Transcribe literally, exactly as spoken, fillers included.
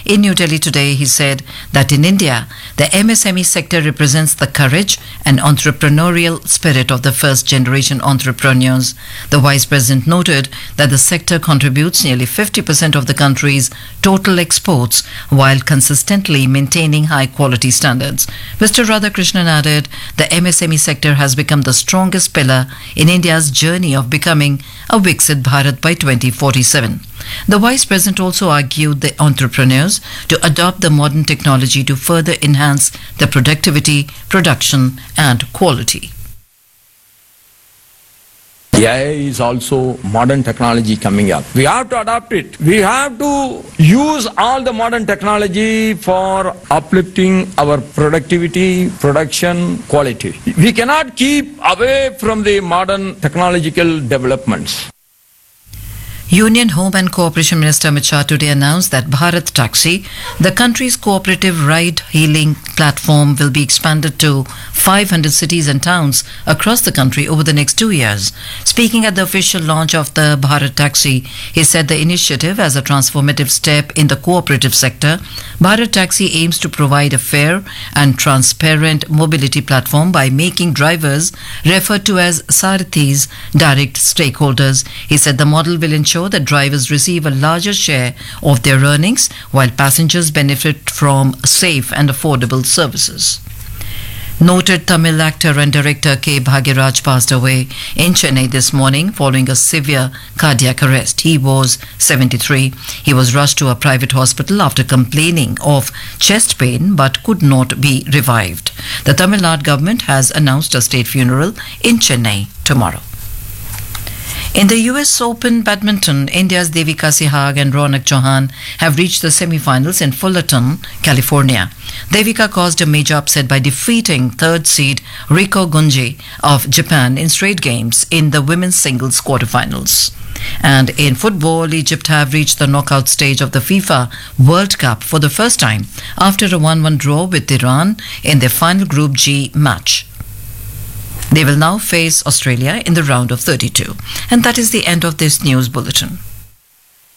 In New Delhi today, he said that in India, the M S M E sector represents the courage and entrepreneurial spirit of the first generation entrepreneurs. The Vice President noted that the sector contributes nearly fifty percent of the country's total exports while consistently maintaining high quality standards. Mister Radhakrishnan added the M S M E sector has become the strongest pillar in India's journey of becoming a Viksit Bharat by twenty forty-seven. The Vice President also argued the entrepreneurs to adopt the modern technology to further enhance their productivity, production and quality. A I is also modern technology coming up. We have to adopt it. We have to use all the modern technology for uplifting our productivity, production, quality. We cannot keep away from the modern technological developments. Union Home and Cooperation Minister Amit Shah today announced that Bharat Taxi, the country's cooperative ride-hailing platform, will be expanded to five hundred cities and towns across the country over the next two years. Speaking at the official launch of the Bharat Taxi, he said the initiative, as a transformative step in the cooperative sector, Bharat Taxi aims to provide a fair and transparent mobility platform by making drivers, referred to as Sarathis, direct stakeholders. He said the model will ensure that drivers receive a larger share of their earnings while passengers benefit from safe and affordable services. Noted Tamil actor and director K. Bhagiraj passed away in Chennai this morning following a severe cardiac arrest. He was seventy-three. He was rushed to a private hospital after complaining of chest pain but could not be revived. The Tamil Nadu government has announced a state funeral in Chennai tomorrow. In the U S Open badminton, India's Devika Sehwag and Ronak Chauhan have reached the semi-finals in Fullerton, California. Devika caused a major upset by defeating third seed Riko Gunji of Japan in straight games in the women's singles quarterfinals. And in football, Egypt have reached the knockout stage of the FIFA World Cup for the first time after a one one draw with Iran in their final Group G match. They will now face Australia in the round of thirty-two. And that is the end of this news bulletin.